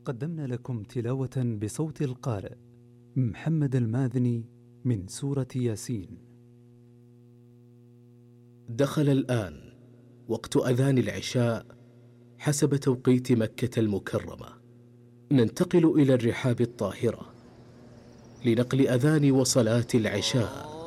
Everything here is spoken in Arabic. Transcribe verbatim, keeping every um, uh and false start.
قدمنا لكم تلاوة بصوت القارئ محمد الماذني من سورة ياسين. دخل الآن وقت أذان العشاء حسب توقيت مكة المكرمة. ننتقل إلى الرحاب الطاهرة لنقل أذان وصلاة العشاء.